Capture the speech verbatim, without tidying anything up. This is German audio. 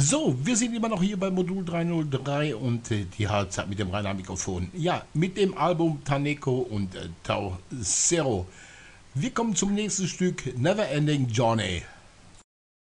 So, wir sind immer noch hier bei Modul dreihundertdrei und äh, die Halbzeit mit dem Rainer Mikrofon. Ja, mit dem Album Taneko und äh, Tau Zero. Wir kommen zum nächsten Stück, Never Ending Journey.